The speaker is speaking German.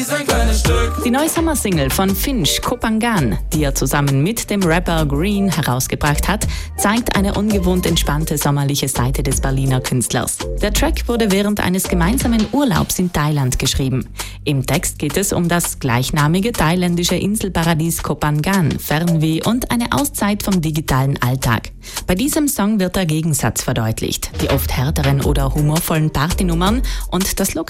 Paradies ein kleines Stück. Die neue Sommersingle von Finch, Kopangan, die er zusammen mit dem Rapper Green herausgebracht hat, zeigt eine ungewohnt entspannte sommerliche Seite des Berliner Künstlers. Der Track wurde während eines gemeinsamen Urlaubs in Thailand geschrieben. Im Text geht es um das gleichnamige thailändische Inselparadies Kopangan, Fernweh und eine Auszeit vom digitalen Alltag. Bei diesem Song wird der Gegensatz verdeutlicht, die oft härteren oder humorvollen Partynummern und das lockere